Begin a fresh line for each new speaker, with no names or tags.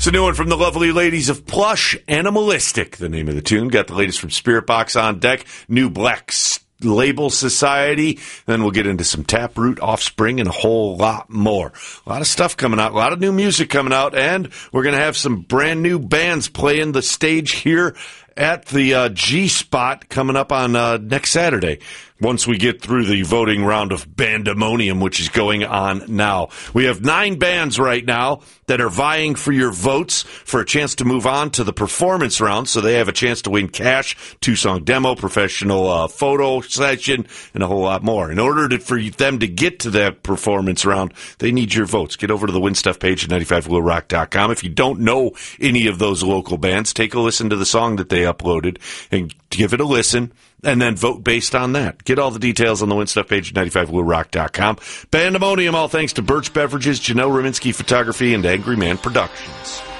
a new one from the lovely ladies of Plush, Animalistic, the name of the tune. Got the latest from Spirit Box on deck, new Black Label Society. Then we'll get into some Taproot, Offspring, and a whole lot more. A lot of stuff coming out, a lot of new music coming out, and we're going to have some brand new bands playing the stage here at the G-Spot coming up on next Saturday, once we get through the voting round of Bandemonium, which is going on now. We have 9 bands right now that are vying for your votes for a chance to move on to the performance round, so they have a chance to win cash, 2-song demo, professional photo session, and a whole lot more. In order for them to get to that performance round, they need your votes. Get over to the Win Stuff page at 95wheelrock.com. If you don't know any of those local bands, take a listen to the song that they uploaded and give it a listen, and then vote based on that. Get all the details on the Win Stuff page at 95wheelrock.com. Bandemonium, all thanks to Birch Beverages, Janelle Rominski Photography, and Angry Man Productions.